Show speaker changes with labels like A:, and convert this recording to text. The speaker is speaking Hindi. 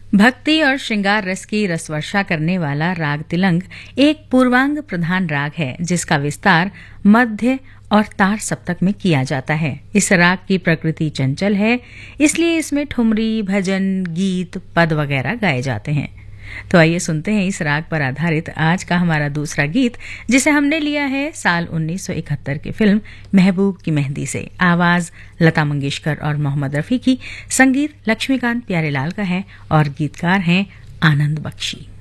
A: भक्ति और श्रृंगार रस की रसवर्षा करने वाला राग तिलंग एक पूर्वांग प्रधान राग है जिसका विस्तार मध्य और तार सप्तक में किया जाता है। इस राग की प्रकृति चंचल है, इसलिए इसमें ठुमरी, भजन, गीत, पद वगैरह गाए जाते हैं। तो आइए सुनते हैं इस राग पर आधारित आज का हमारा दूसरा गीत, जिसे हमने लिया है साल 1971 की फिल्म महबूब की मेहंदी से। आवाज लता मंगेशकर और मोहम्मद रफी की, संगीत लक्ष्मीकांत प्यारेलाल का है और गीतकार हैं आनंद बख्शी।